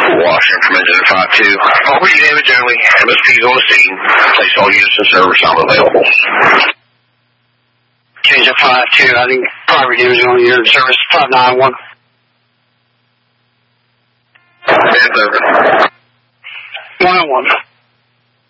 Washington from engine 5-2. Property damage only. MSP's on the scene. Place all units in service not available. Change at 5-2. I think property damage only unit in service 591. And over. 101.